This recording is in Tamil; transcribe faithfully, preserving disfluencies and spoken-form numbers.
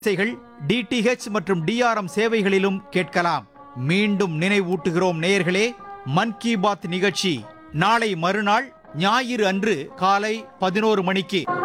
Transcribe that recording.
சேவைகள் டிடிஹெச் மற்றும் டிஆர்எம் சேவைகளிலும் கேட்கலாம். மீண்டும் நினைவூட்டுகிறோம் நேயர்களே, மன் கி பாத் நிகழ்ச்சி நாளை மறுநாள் ஞாயிறு அன்று காலை பதினோரு மணிக்கு.